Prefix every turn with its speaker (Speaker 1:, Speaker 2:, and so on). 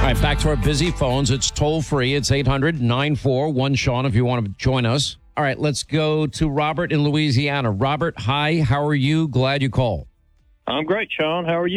Speaker 1: right, back to our busy phones. It's toll free. It's 800-941-SEAN if you want to join us. All right, let's go to Robert in Louisiana. Robert, hi. How are you? Glad you called.
Speaker 2: I'm great, Sean. How are you?